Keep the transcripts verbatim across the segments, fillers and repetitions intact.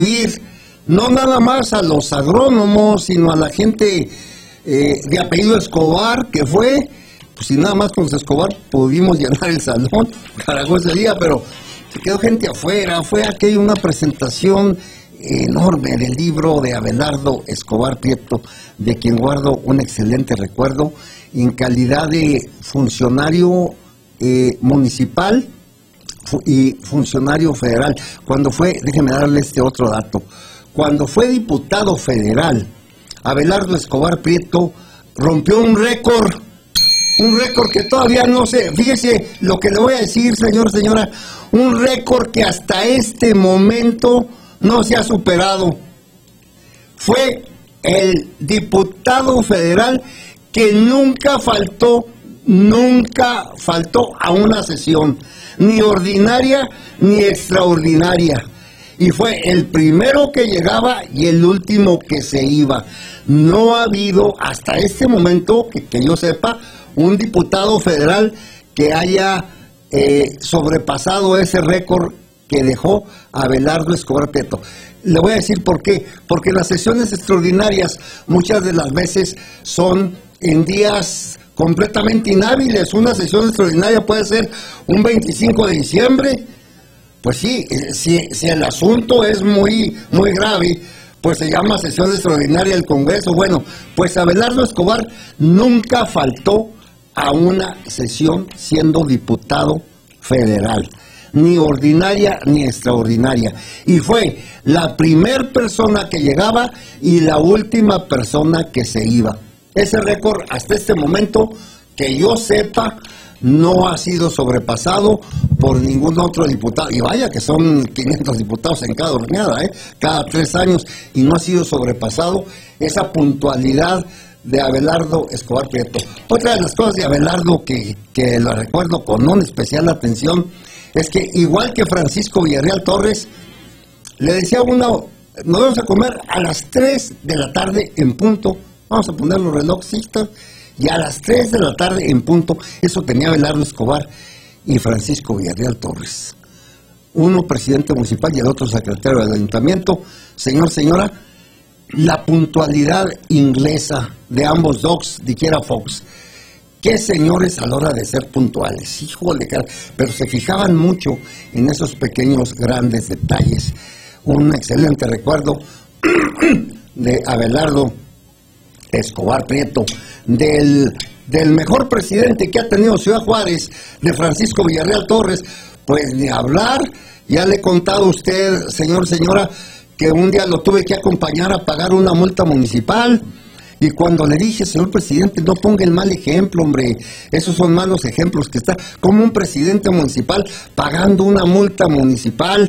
no nada más a los agrónomos, sino a la gente eh, de apellido Escobar, que fue, pues si nada más con los Escobar pudimos llenar el salón, carajo ese día, pero se quedó gente afuera. Fue aquella una presentación enorme del libro de Abelardo Escobar Prieto, de quien guardo un excelente recuerdo en calidad de funcionario eh, municipal fu y funcionario federal. Cuando fue, déjeme darle este otro dato, cuando fue diputado federal, Abelardo Escobar Prieto rompió un récord, un récord que todavía no sé, fíjese lo que le voy a decir, señor, señora, un récord que hasta este momento no se ha superado. Fue el diputado federal que nunca faltó, nunca faltó a una sesión, ni ordinaria ni extraordinaria. Y fue el primero que llegaba y el último que se iba. No ha habido hasta este momento, que, que yo sepa, un diputado federal que haya eh, sobrepasado ese récord que dejó Abelardo Escobar Prieto. Le voy a decir por qué. Porque las sesiones extraordinarias muchas de las veces son en días completamente inhábiles. Una sesión extraordinaria puede ser un veinticinco de diciembre. Pues sí, si, si el asunto es muy, muy grave, pues se llama sesión extraordinaria del Congreso. Bueno, pues Abelardo Escobar nunca faltó a una sesión siendo diputado federal, ni ordinaria ni extraordinaria, y fue la primer persona que llegaba y la última persona que se iba. Ese récord hasta este momento, que yo sepa, no ha sido sobrepasado por ningún otro diputado, y vaya que son quinientos diputados en cada horneada, ¿eh? cada tres años, y no ha sido sobrepasado esa puntualidad de Abelardo Escobar Prieto. Otra de las cosas de Abelardo que, que lo recuerdo con una especial atención es que, igual que Francisco Villarreal Torres, le decía a uno, nos vamos a comer a las tres de la tarde en punto, vamos a poner los relojesistas, y a las tres de la tarde en punto. Eso tenía Abelardo Escobar y Francisco Villarreal Torres. Uno presidente municipal y el otro secretario del ayuntamiento. Señor, señora, la puntualidad inglesa de ambos dos, dijera Fox. Qué señores a la hora de ser puntuales, híjole, pero se fijaban mucho en esos pequeños, grandes detalles. Un excelente recuerdo de Abelardo Escobar Prieto, del, del mejor presidente que ha tenido Ciudad Juárez, de Francisco Villarreal Torres. Pues ni hablar, ya le he contado a usted, señor, señora, que un día lo tuve que acompañar a pagar una multa municipal. Y cuando le dije, señor presidente, no ponga el mal ejemplo, hombre, esos son malos ejemplos que está, como un presidente municipal pagando una multa municipal.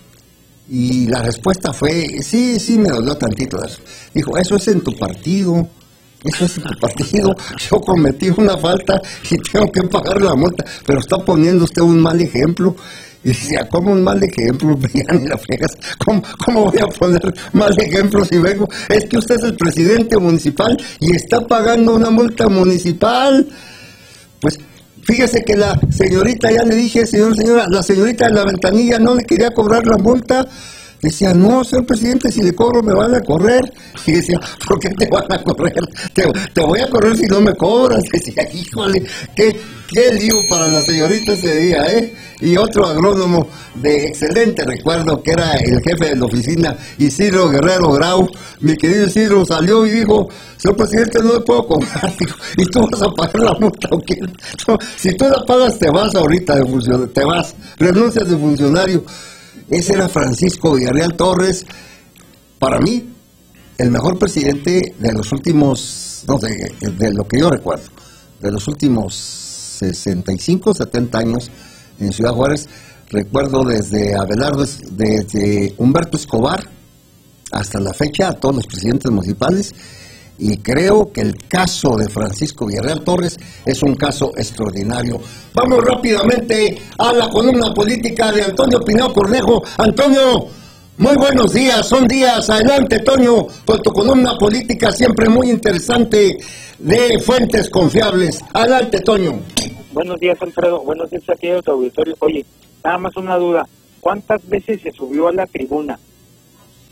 Y la respuesta fue, sí, sí, me dolió tantito eso. Dijo, eso es en tu partido, eso es en tu partido, yo cometí una falta y tengo que pagar la multa, pero está poniendo usted un mal ejemplo. Y decía, ¿cómo un mal ejemplo? Ya ni la fregas. ¿Cómo, ¿Cómo voy a poner mal ejemplo si vengo? Es que usted es el presidente municipal y está pagando una multa municipal. Pues fíjese que la señorita, ya le dije, señor, señora, la señorita de la ventanilla no le quería cobrar la multa. Decía, no, señor presidente, si le cobro me van a correr. Y decía, ¿por qué te van a correr? Te, te voy a correr si no me cobras. Decía, híjole, qué, qué lío para la señorita ese día, ¿eh? Y otro agrónomo de excelente recuerdo, que era el jefe de la oficina, Isidro Guerrero Grau. Mi querido Isidro salió y dijo, señor presidente, no le puedo cobrar. Dijo, ¿y tú vas a pagar la multa o qué? No, si tú la pagas, te vas ahorita de funcionario, te vas, renuncias de funcionario. Ese era Francisco Villarreal Torres, para mí, el mejor presidente de los últimos, no sé, de, de lo que yo recuerdo, de los últimos sesenta y cinco, setenta años en Ciudad Juárez. Recuerdo desde Abelardo, desde Humberto Escobar hasta la fecha, a todos los presidentes municipales, y creo que el caso de Francisco Villarreal Torres es un caso extraordinario. Vamos rápidamente a la columna política de Antonio Pineo Cornejo. Antonio, muy buenos días, son días. Adelante, Toño, con tu columna política siempre muy interesante de fuentes confiables. Adelante, Toño. Buenos días, Alfredo. Buenos días aquí a tu auditorio. Oye, nada más una duda. ¿Cuántas veces se subió a la tribuna?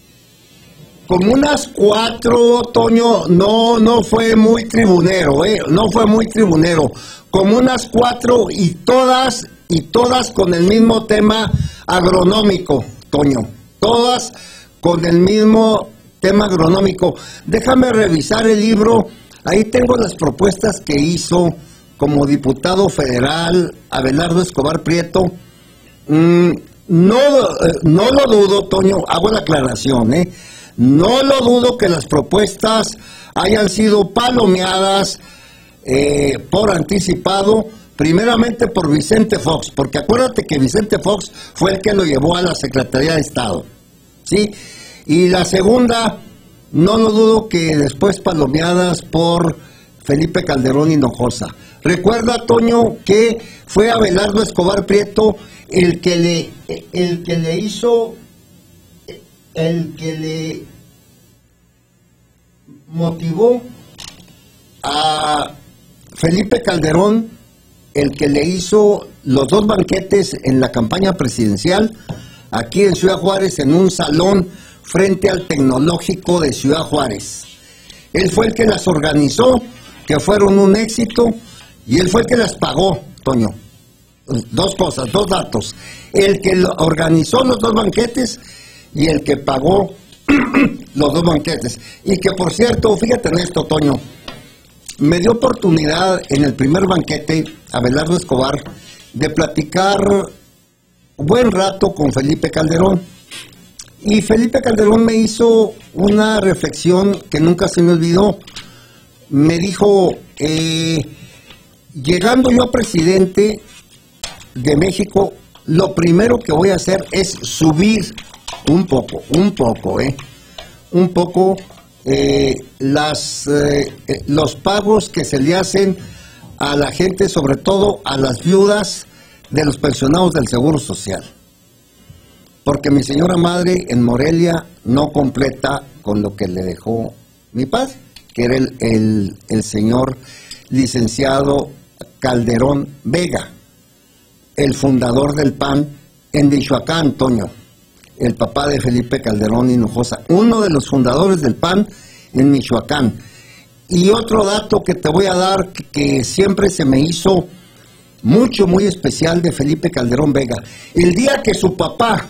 como unas cuatro, Toño, no, no fue muy tribunero, eh, no fue muy tribunero, como unas cuatro y todas, y todas con el mismo tema agronómico, Toño, todas con el mismo tema agronómico. Déjame revisar el libro, ahí tengo las propuestas que hizo como diputado federal Abelardo Escobar Prieto. Mm, no, eh, no lo dudo, Toño, hago la aclaración, eh, no lo dudo que las propuestas hayan sido palomeadas eh, por anticipado, primeramente por Vicente Fox, porque acuérdate que Vicente Fox fue el que lo llevó a la Secretaría de Estado, ¿sí? Y la segunda, no lo dudo que después palomeadas por Felipe Calderón Hinojosa. Recuerda, Toño, que fue Abelardo Escobar Prieto el que le, el que le hizo, el que le motivó a Felipe Calderón, el que le hizo los dos banquetes en la campaña presidencial aquí en Ciudad Juárez, en un salón frente al Tecnológico de Ciudad Juárez. Él fue el que las organizó, que fueron un éxito, y él fue el que las pagó, Toño. Dos cosas, dos datos. El que organizó los dos banquetes y el que pagó los dos banquetes. Y que, por cierto, fíjate en esto, Toño, me dio oportunidad en el primer banquete, Abelardo Escobar, de platicar buen rato con Felipe Calderón. Y Felipe Calderón me hizo una reflexión que nunca se me olvidó. Me dijo, eh, llegando yo a presidente de México, lo primero que voy a hacer es subir un poco, un poco, eh, un poco eh, las, eh, eh, los pagos que se le hacen a la gente, sobre todo a las viudas de los pensionados del Seguro Social. Porque mi señora madre en Morelia no completa con lo que le dejó mi padre, que era el, el, el señor licenciado Calderón Vega, el fundador del P A N en Michoacán, Antonio, el papá de Felipe Calderón Hinojosa, uno de los fundadores del P A N en Michoacán. Y otro dato que te voy a dar, que, que siempre se me hizo mucho, muy especial de Felipe Calderón Vega. El día que su papá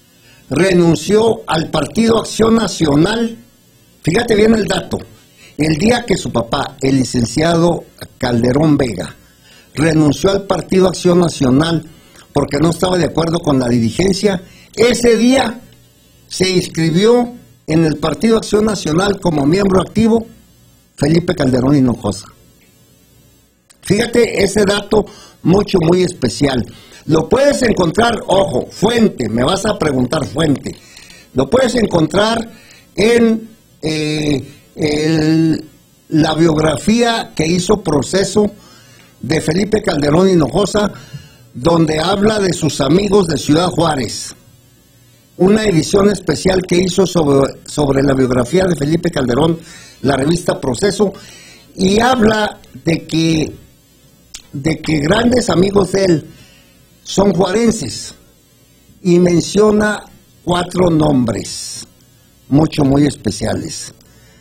renunció al Partido Acción Nacional, fíjate bien el dato, el día que su papá, el licenciado Calderón Vega, renunció al Partido Acción Nacional porque no estaba de acuerdo con la dirigencia, ese día se inscribió en el Partido Acción Nacional como miembro activo Felipe Calderón Hinojosa. Fíjate ese dato mucho, muy especial. Lo puedes encontrar, ojo, fuente, me vas a preguntar fuente. Lo puedes encontrar en eh, el, la biografía que hizo Proceso de Felipe Calderón Hinojosa, donde habla de sus amigos de Ciudad Juárez. Una edición especial que hizo sobre, sobre la biografía de Felipe Calderón, la revista Proceso, y habla de que, de que grandes amigos de él son juarenses, y menciona cuatro nombres, mucho, muy especiales.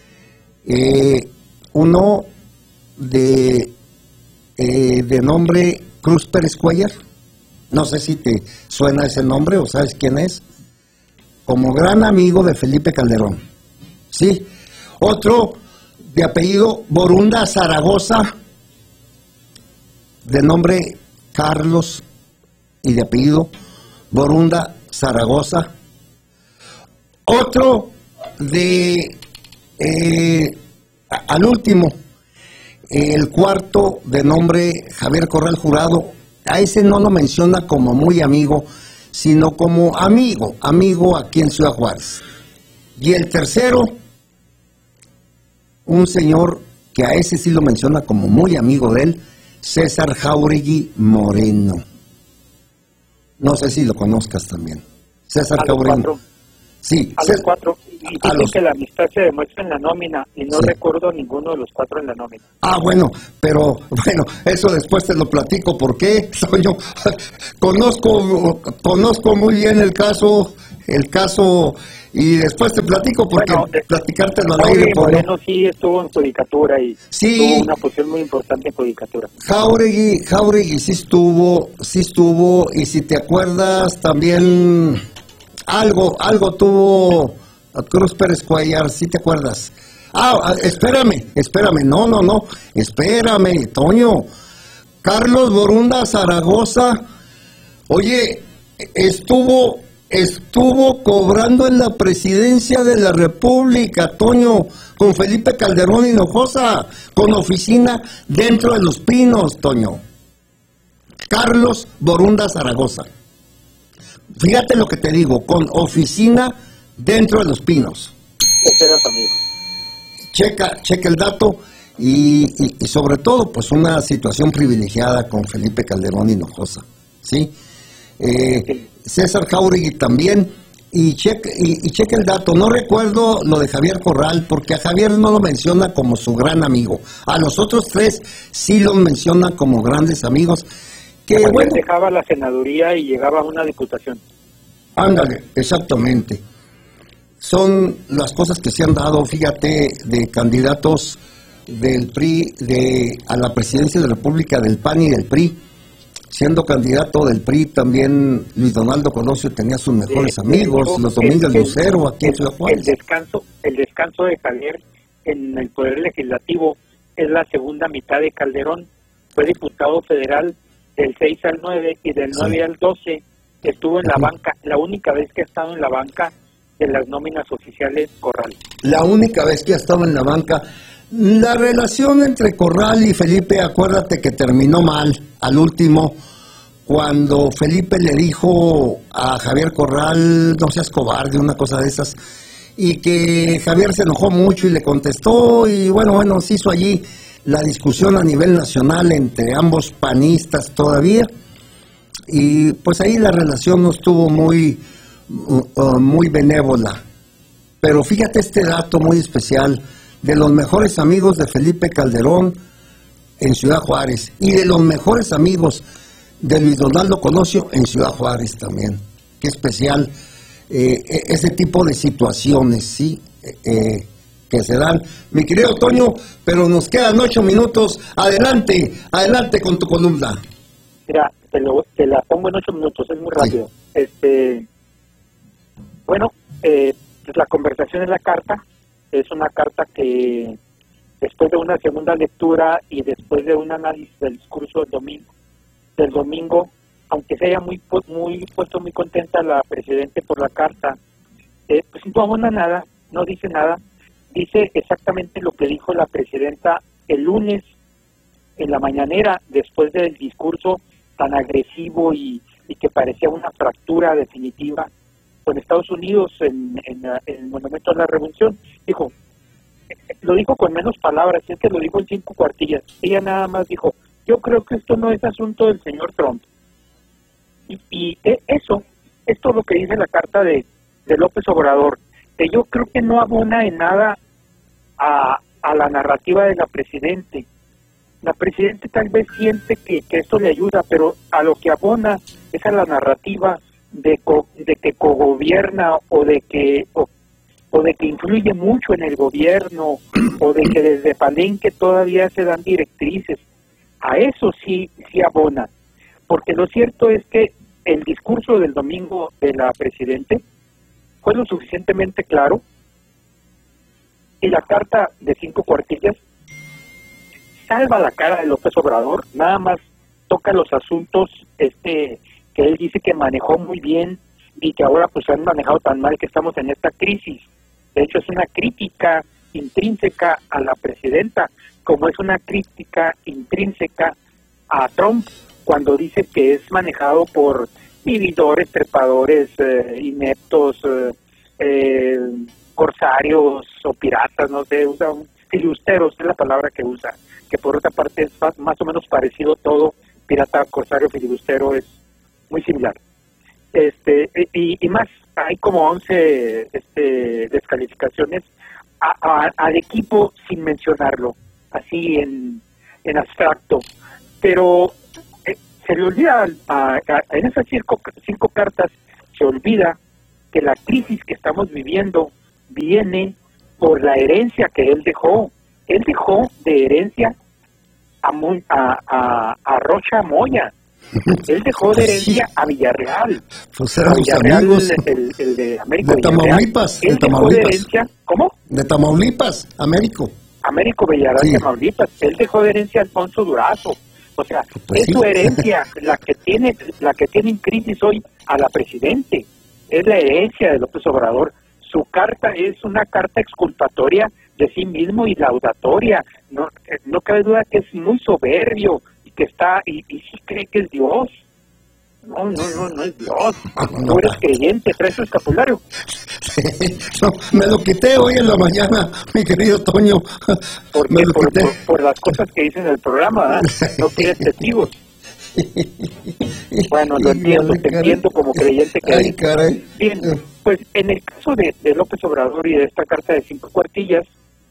Eh, uno de, eh, de nombre Cruz Pérez Cuellar, no sé si te suena ese nombre o sabes quién es, como gran amigo de Felipe Calderón, ¿sí? Otro de apellido Borunda Zaragoza, de nombre Carlos y de apellido Borunda Zaragoza. Otro de, eh, al último, el cuarto de nombre Javier Corral Jurado. A ese no lo menciona como muy amigo, sino como amigo, amigo aquí en Ciudad Juárez. Y el tercero, un señor que a ese sí lo menciona como muy amigo de él, César Jauregui Moreno. No sé si lo conozcas también. César a los Jauregui. Cuatro. Sí. A los cuatro. Y dicen los... que la amistad se demuestra en la nómina, y no sí. recuerdo ninguno de los cuatro en la nómina. Ah, bueno, pero bueno, eso después te lo platico. ¿Por qué? Yo conozco, conozco muy bien el caso el caso, y después te platico porque bueno, platicártelo al Jauregui aire. Por... Moreno sí estuvo en judicatura y sí, tuvo una posición muy importante en judicatura. Jauregui, Jauregui sí estuvo, sí estuvo, y si te acuerdas también algo, algo tuvo Cruz Pérez Cuellar, si te acuerdas. Ah, espérame, espérame, no, no, no, espérame, Toño. Carlos Borunda Zaragoza, oye, estuvo, estuvo cobrando en la presidencia de la República, Toño, con Felipe Calderón Hinojosa, con oficina dentro de Los Pinos, Toño. Carlos Borunda Zaragoza. Fíjate lo que te digo, con oficina dentro de Los Pinos. Checa, checa el dato y, y, y sobre todo, pues una situación privilegiada con Felipe Calderón Hinojosa, ¿sí? Eh, César Jauregui también, y checa, y, y checa el dato. No recuerdo lo de Javier Corral, porque a Javier no lo menciona como su gran amigo. A los otros tres sí los menciona como grandes amigos. Que Javier bueno, dejaba la senaduría y llegaba a una diputación. Ándale, exactamente. Son las cosas que se han dado, fíjate, de candidatos del P R I de, a la presidencia de la República, del P A N y del P R I. Siendo candidato del P R I también Luis Donaldo Colosio tenía sus mejores Eh, amigos, digo, los Domínguez el- Lucero, aquí en Ciudad El Juárez. descanso, el descanso de Javier en el Poder Legislativo es la segunda mitad de Calderón. Fue diputado federal del seis al nueve y del Sí. nueve al doce estuvo en la Ujú. banca, la única vez que ha estado en la banca de las nóminas oficiales Corral. La única vez que ha estado en la banca. La relación entre Corral y Felipe, acuérdate que terminó mal al último, cuando Felipe le dijo a Javier Corral, no seas cobarde, una cosa de esas, y que Javier se enojó mucho y le contestó, y bueno, bueno, se hizo allí la discusión a nivel nacional entre ambos panistas todavía, y pues ahí la relación no estuvo muy, uh, uh, muy benévola. Pero fíjate este dato muy especial, de los mejores amigos de Felipe Calderón en Ciudad Juárez, y de los mejores amigos de Luis Donaldo Colosio en Ciudad Juárez también. Qué especial eh, ese tipo de situaciones, ¿sí? Eh, que se dan. Mi querido Toño, pero nos quedan ocho minutos. Adelante, adelante con tu columna. Mira, te, lo, te la pongo en ocho minutos, es muy rápido. Sí. Este, bueno, eh, pues la conversación en la carta es una carta que después de una segunda lectura y después de un análisis del discurso del domingo, del domingo, aunque se haya muy muy puesto muy contenta la presidente por la carta, eh, pues no abona nada, no dice nada, dice exactamente lo que dijo la presidenta el lunes en la mañanera, después del discurso tan agresivo y, y que parecía una fractura definitiva con Estados Unidos en, en, en el Monumento a la Revolución. Dijo, lo dijo con menos palabras, es que lo dijo en cinco cuartillas. Ella nada más dijo, yo creo que esto no es asunto del señor Trump. Y, y eso, esto es lo que dice la carta de, de López Obrador, que yo creo que no abona en nada a, a la narrativa de la Presidente. La Presidente tal vez siente que, que esto le ayuda, pero a lo que abona es a la narrativa de, co, de que cogobierna o de que o, o de que influye mucho en el gobierno o de que desde Palenque todavía se dan directrices. A eso sí, sí abona, porque lo cierto es que el discurso del domingo de la Presidente fue lo suficientemente claro y la carta de cinco cuartillas salva la cara de López Obrador, nada más toca los asuntos este que él dice que manejó muy bien y que ahora pues han manejado tan mal que estamos en esta crisis. De hecho es una crítica intrínseca a la presidenta, como es una crítica intrínseca a Trump cuando dice que es manejado por vividores, trepadores, eh, ineptos, eh, eh, corsarios o piratas, no sé, usa un, filibusteros es la palabra que usa, que por otra parte es más, más o menos parecido todo, pirata, corsario, filibustero es muy similar. Este y, y más, hay como once este, descalificaciones a, a, al equipo sin mencionarlo, así en, en abstracto, pero eh, se le olvida, a, a, en esas cinco, cinco cartas se olvida que la crisis que estamos viviendo viene por la herencia que él dejó. Él dejó de herencia a, Mo- a, a, a Rocha Moya. Él dejó de herencia a Villarreal. Pues eran A sus Villarreal, amigos. el, el de Américo De Villarreal. Tamaulipas, Él de dejó de Tamaulipas. herencia, ¿cómo? De Tamaulipas, Américo. Américo Villarreal, Sí. Tamaulipas. Él dejó de herencia a Alfonso Durazo. O sea, Pues es sí. su herencia la que tiene la que tiene en crisis hoy a la presidente. Es la herencia de López Obrador. Su carta es una carta exculpatoria de sí mismo y laudatoria. No, eh, no cabe duda que es muy soberbio y que está y, y sí cree que es Dios. No, no, no, no es Dios. No. Tú eres creyente, traes tu escapulario. No, me lo quité hoy en la mañana, mi querido Toño. Porque Me lo por, quité. por, por las cosas que dicen en el programa, ¿verdad? No quieres testigos. Bueno, lo entiendo, te entiendo como creyente que Ay, eres. caray. Bien, pues en el caso de, de López Obrador y de esta carta de cinco cuartillas,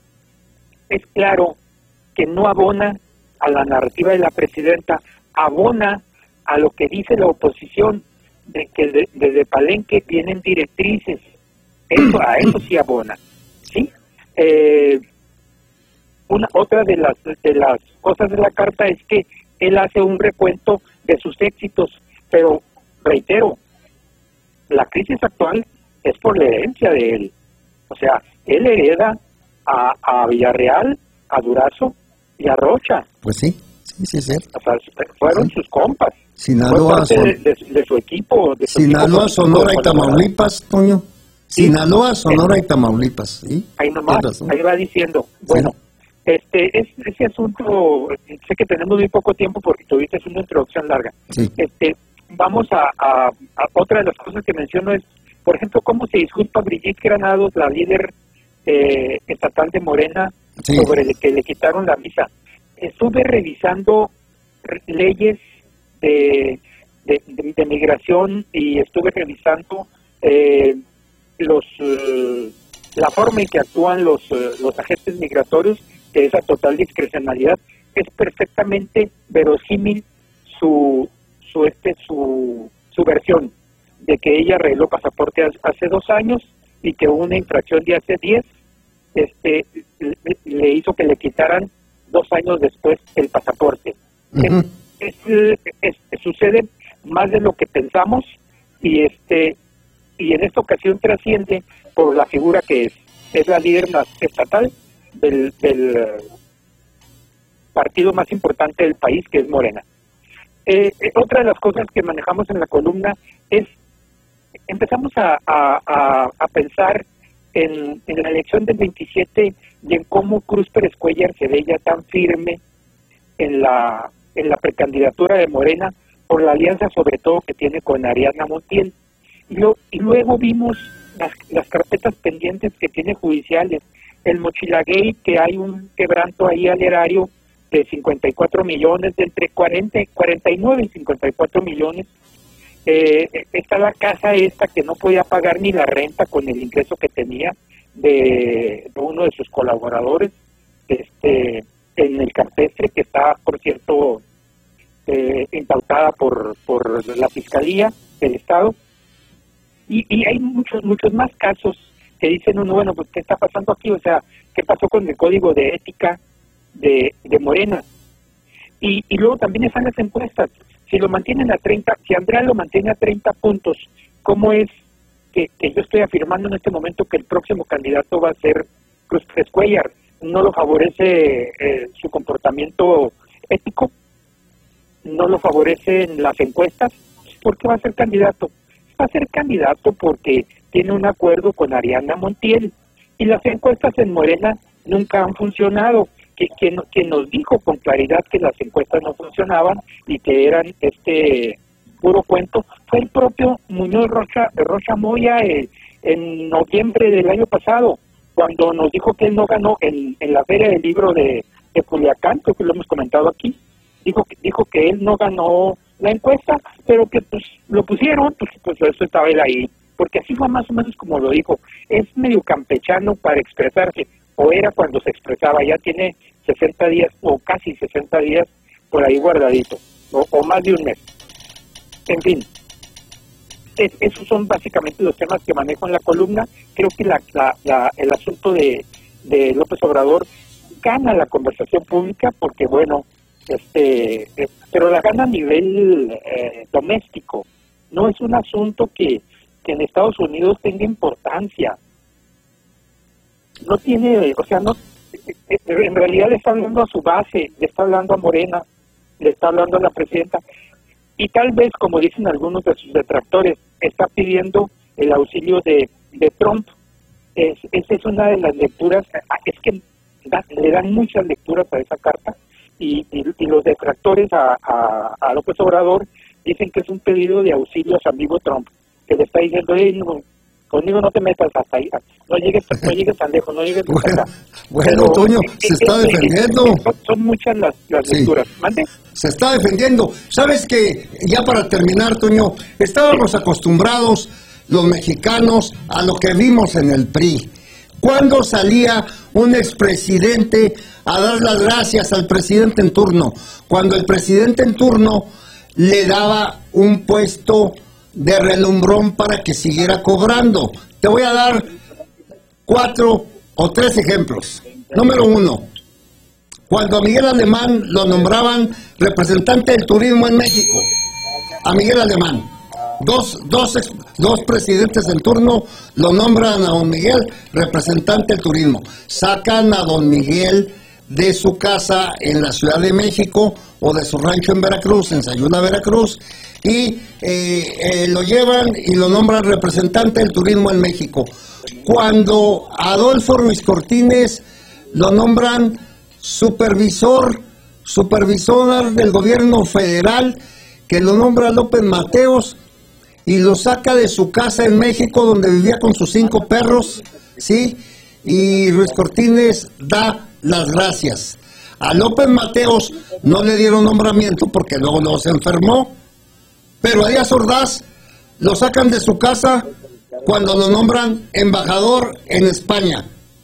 es claro que no abona a la narrativa de la presidenta, abona a lo que dice la oposición, de que de- desde Palenque vienen directrices. Eso, a eso sí abona, ¿sí? Eh, una otra de las de las cosas de la carta es que él hace un recuento de sus éxitos, pero reitero, la crisis actual es por la herencia de él. O sea, él hereda a, a Villarreal, a Durazo y a Rocha. Pues sí, sí, sí, es cierto. O sea, fueron Sí. sus compas. Fue Sinaloa, parte Son- de, de- de su equipo. De su Sinaloa, equipo Sonora y político. Tamaulipas, Toño. Sí. Sinaloa, Sonora y Tamaulipas. ¿Sí? Ahí nomás, Tienes razón. ahí va diciendo. Bueno, este es, ese asunto, sé que tenemos muy poco tiempo porque tuviste una introducción larga. Sí. Este, vamos a, a, a otra de las cosas que menciono es, por ejemplo, cómo se disculpa Brigitte Granados, la líder eh, estatal de Morena, Sí. sobre el que le quitaron la visa. Estuve revisando re- leyes de, de, de- de migración y estuve revisando eh, los eh, la forma en que actúan los eh, los agentes migratorios, que esa total discrecionalidad es perfectamente verosímil su su este su su versión de que ella arregló pasaporte hace- hace dos años y que una infracción de hace diez este le, le hizo que le quitaran dos años después el pasaporte. Ujú. Es, es, es- sucede más de lo que pensamos y este y en esta ocasión trasciende por la figura que es es la líder na- estatal del, del eh, partido más importante del país, que es Morena. Eh, eh, otra de las cosas que manejamos en la columna es empezamos a, a, a, a pensar en, en la elección del veintisiete y en cómo Cruz Pérez Cuéllar se ve ya tan firme en la en la precandidatura de Morena por la alianza sobre todo que tiene con Ariadna Montiel. Y, lo, y luego vimos las, las carpetas pendientes que tiene judiciales, el Mochilagate, que hay un quebranto ahí al erario de cincuenta y cuatro millones, de entre cuarenta, cuarenta y nueve y cincuenta y cuatro millones. Eh, está la casa esta que no podía pagar ni la renta con el ingreso que tenía de, de uno de sus colaboradores, este en el campestre, que está, por cierto, eh, impautada por, por la Fiscalía del Estado. Y, y hay muchos, muchos más casos que dicen uno, bueno, pues, ¿qué está pasando aquí? O sea, ¿qué pasó con el código de ética de, de Morena? Y, y luego también están las encuestas. Si lo mantienen a treinta, si Andrea lo mantiene a treinta puntos, ¿cómo es que, que yo estoy afirmando en este momento que el próximo candidato va a ser Cruz Pérez Cuéllar? ¿No lo favorece eh, su comportamiento ético? ¿No lo favorecen las encuestas? ¿Por qué va a ser candidato? Va a ser candidato porque tiene un acuerdo con Ariadna Montiel. Y las encuestas en Morena nunca han funcionado. Que, que, que nos dijo con claridad que las encuestas no funcionaban y que eran este puro cuento fue el propio Muñoz Rocha, Rocha Moya eh, en noviembre del año pasado, cuando nos dijo que él no ganó en, en la Feria del Libro de, de Culiacán, creo que lo hemos comentado aquí, dijo que, dijo que él no ganó la encuesta, pero que pues lo pusieron, pues, pues eso estaba él ahí, porque así fue más o menos como lo dijo. Es medio campechano para expresarse, o era cuando se expresaba, ya tiene sesenta días o casi sesenta días por ahí guardadito, o, o más de un mes. En fin, es, esos son básicamente los temas que manejo en la columna. Creo que la, la, la, el asunto de, de López Obrador gana la conversación pública porque, bueno, este eh, pero la gana a nivel eh, doméstico. No es un asunto que, que en Estados Unidos tenga importancia. No tiene, o sea, no, en realidad le está hablando a su base, le está hablando a Morena, le está hablando a la presidenta, y tal vez, como dicen algunos de sus detractores, está pidiendo el auxilio de, de Trump. Es, esa es una de las lecturas, es que da, le dan muchas lecturas a esa carta, y, y, y los detractores a, a, a López Obrador dicen que es un pedido de auxilio a su amigo Trump, que le está diciendo, hey, no, conmigo no te metas hasta ahí, no llegues, no llegues tan lejos, no llegues bueno, hasta acá. Bueno, Pero, Toño, eh, se eh, está eh, defendiendo. eh, son, son muchas las, las Sí. lecturas. ¿Mande? Se está defendiendo. ¿Sabes que ya para terminar, Toño, estábamos acostumbrados los mexicanos a lo que vimos en el P R I? ¿Cuándo salía un expresidente a dar las gracias al presidente en turno? Cuando el presidente en turno le daba un puesto de relumbrón para que siguiera cobrando. Te voy a dar cuatro o tres ejemplos. Número uno, cuando a Miguel Alemán lo nombraban representante del turismo en México, a Miguel Alemán, dos, dos, ex, dos presidentes en turno lo nombran a don Miguel representante del turismo, sacan a don Miguel de su casa en la Ciudad de México o de su rancho en Veracruz, en Sayula, Veracruz, y eh, eh, lo llevan y lo nombran representante del turismo en México. Cuando Adolfo Ruiz Cortines lo nombran supervisor, supervisor del gobierno federal, que lo nombra López Mateos y lo saca de su casa en México donde vivía con sus cinco perros, ¿sí? Y Ruiz Cortines da las gracias. A López Mateos no le dieron nombramiento porque luego, luego se enfermó, pero a Díaz Ordaz lo sacan de su casa cuando lo nombran embajador en España.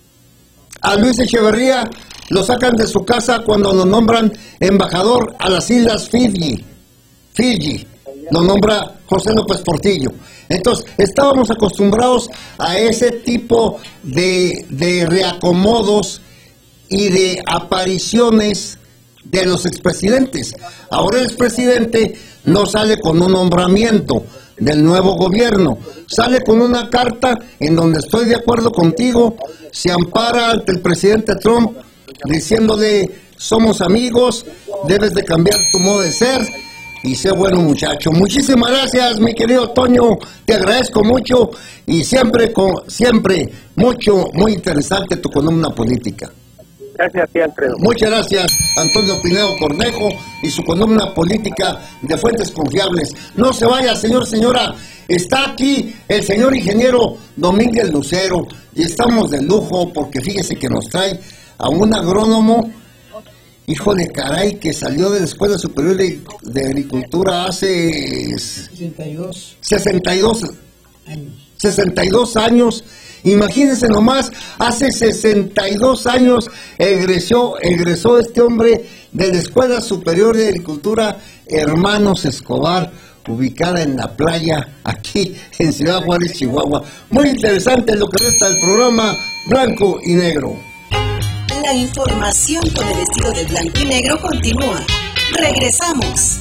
A Luis Echeverría lo sacan de su casa cuando lo nombran embajador a las Islas Fiji. Fiji, lo nombra José López Portillo. Entonces, estábamos acostumbrados a ese tipo de, de reacomodos y de apariciones de los expresidentes. Ahora el expresidente no sale con un nombramiento del nuevo gobierno, sale con una carta en donde estoy de acuerdo contigo, se ampara ante el presidente Trump diciéndole somos amigos, debes de cambiar tu modo de ser y sé bueno muchacho. Muchísimas gracias mi querido Toño, te agradezco mucho y siempre, con, siempre mucho, muy interesante tu columna política. Gracias a ti, Alfredo. Muchas gracias, Antonio Pineo Cornejo y su columna política de fuentes confiables. No se vaya, señor, señora. Está aquí el señor ingeniero Domínguez Lucero y estamos de lujo porque fíjese que nos trae a un agrónomo, hijo de caray, que salió de la Escuela Superior de, de Agricultura hace sesenta y dos sesenta y dos años. sesenta y dos años. Imagínense nomás, hace sesenta y dos años egresó, egresó este hombre de la Escuela Superior de Agricultura Hermanos Escobar, ubicada en la playa, aquí en Ciudad Juárez, Chihuahua. Muy interesante lo que resta del programa Blanco y Negro. La información con el estilo de blanco y negro continúa. Regresamos.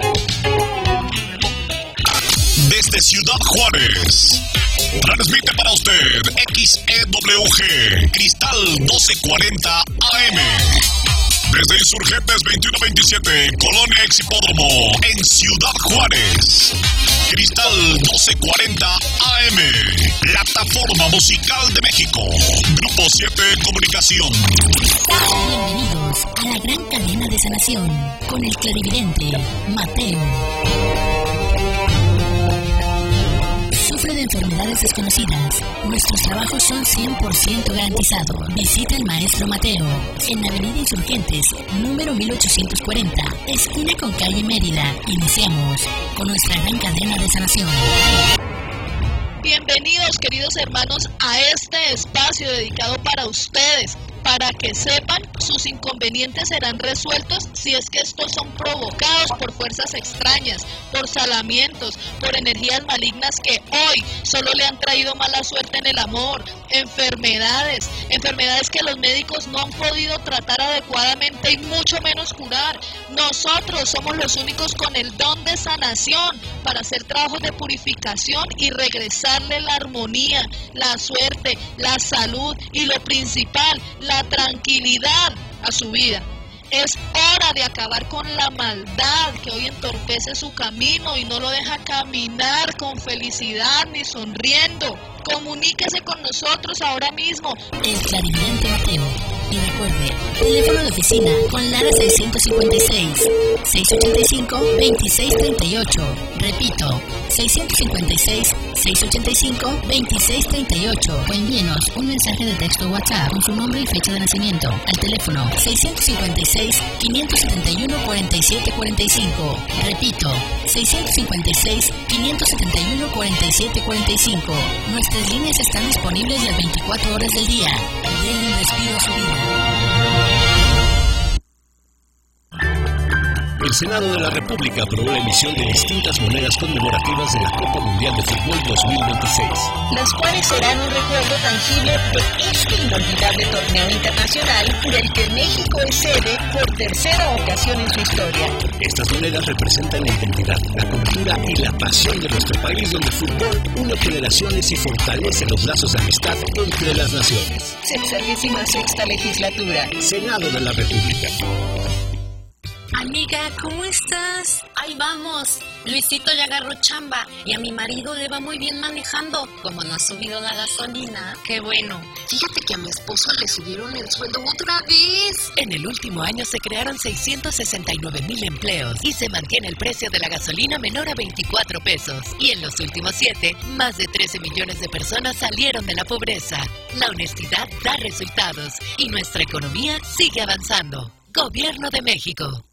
Desde Ciudad Juárez, transmite para usted X E W G Cristal doce cuarenta A M. Desde Insurgentes veintiuno veintisiete, Colonia Exhipódromo, en Ciudad Juárez. Cristal doce cuarenta A M, plataforma musical de México. Grupo siete Comunicación. Bienvenidos a la gran cadena de sanación con el clarividente Mateo. Sufre de enfermedades desconocidas. Nuestros trabajos son cien por ciento garantizados. Visita al maestro Mateo en Avenida Insurgentes, número mil ochocientos cuarenta, esquina con calle Mérida. Iniciamos con nuestra gran cadena de sanación. Bienvenidos, queridos hermanos, a este espacio dedicado para ustedes, Para que sepan, sus inconvenientes serán resueltos si es que estos son provocados por fuerzas extrañas, por salamientos, por energías malignas que hoy solo le han traído mala suerte en el amor, enfermedades, enfermedades que los médicos no han podido tratar adecuadamente y mucho menos curar. Nosotros somos los únicos con el don de sanación para hacer trabajos de purificación y regresarle la armonía, la suerte, la salud y lo principal, la tranquilidad a su vida. Es hora de acabar con la maldad que hoy entorpece su camino y no lo deja caminar con felicidad ni sonriendo. Comuníquese con nosotros ahora mismo. El clarividente Mateo. Y recuerde, teléfono de oficina con Lara seiscientos cincuenta y seis, seiscientos ochenta y cinco, veintiséis treinta y ocho. Repito, seiscientos cincuenta y seis, seiscientos ochenta y cinco, veintiséis treinta y ocho. O envíenos un mensaje de texto WhatsApp con su nombre y fecha de nacimiento al teléfono seiscientos cincuenta y seis, quinientos setenta y uno, cuarenta y siete cuarenta y cinco. Repito, seiscientos cincuenta y seis, quinientos setenta y uno, cuarenta y siete cuarenta y cinco. Nuestras líneas están disponibles las veinticuatro horas del día. Den un respiro a su vida. El Senado de la República aprobó la emisión de distintas monedas conmemorativas de la Copa Mundial de Fútbol dos mil veintiséis. Las cuales serán un recuerdo tangible de este inolvidable torneo internacional del que México es sede por tercera ocasión en su historia. Estas monedas representan la identidad, la cultura y la pasión de nuestro país, donde el fútbol une generaciones y fortalece los lazos de amistad entre las naciones. Sexagésima sexta legislatura. Senado de la República. Amiga, ¿cómo estás? Ahí vamos. Luisito ya agarró chamba y a mi marido le va muy bien manejando. Como no ha subido la gasolina, qué bueno. Fíjate que a mi esposo le subieron el sueldo otra vez. En el último año se crearon seiscientos sesenta y nueve mil empleos y se mantiene el precio de la gasolina menor a veinticuatro pesos. Y en los últimos siete, más de trece millones de personas salieron de la pobreza. La honestidad da resultados y nuestra economía sigue avanzando. Gobierno de México.